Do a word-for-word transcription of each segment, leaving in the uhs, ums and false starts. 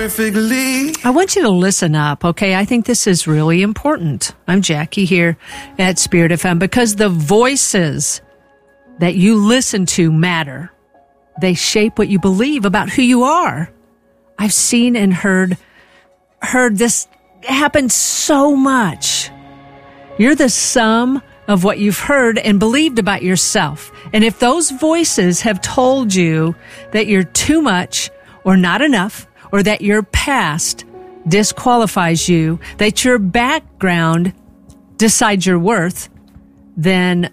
perfectly. I want you to listen up, okay? I think this is really important. I'm Jackie here at Spirit F M because the voices that you listen to matter. They shape what you believe about who you are. I've seen and heard heard this happen so much. You're the sum of what you've heard and believed about yourself. And if those voices have told you that you're too much or not enough, or that your past disqualifies you, that your background decides your worth, then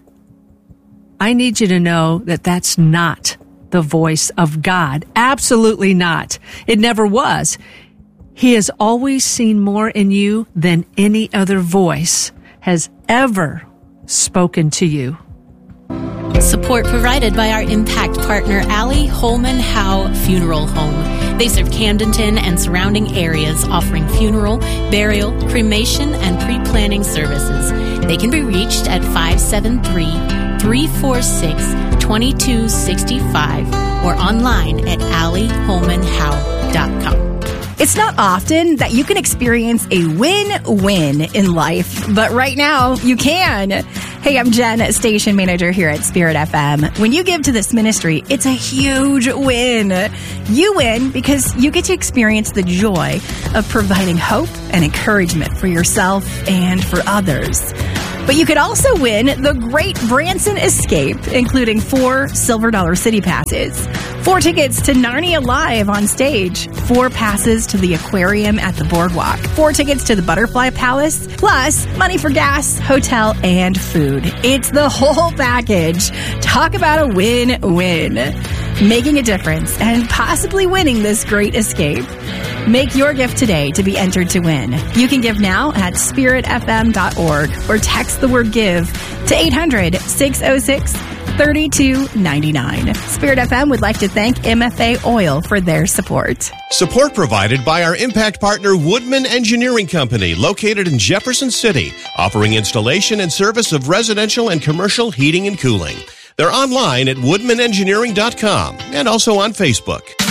I need you to know that that's not the voice of God. Absolutely not. It never was. He has always seen more in you than any other voice has ever spoken to you. Support provided by our impact partner, Allie Holman Howe Funeral Home. They serve Camdenton and surrounding areas, offering funeral, burial, cremation, and pre-planning services. They can be reached at five seven three, three four six, two two six five or online at allie holman howe dot com. It's not often that you can experience a win-win in life, but right now you can. Hey, I'm Jen, station manager here at Spirit F M. When you give to this ministry, it's a huge win. You win because you get to experience the joy of providing hope and encouragement for yourself and for others. But you could also win the Great Branson Escape, including four Silver Dollar City passes, four tickets to Narnia Live on stage, four passes to the aquarium at the boardwalk, four tickets to the Butterfly Palace, plus money for gas, hotel, and food. It's the whole package. Talk about a win-win. Making a difference and possibly winning this great escape. Make your gift today to be entered to win. You can give now at spirit f m dot org or text the word give to eight hundred, six oh six, three two nine nine. Spirit F M would like to thank M F A Oil for their support. Support provided by our impact partner Woodman Engineering Company, located in Jefferson City, offering installation and service of residential and commercial heating and cooling. They're online at woodman engineering dot com and also on Facebook.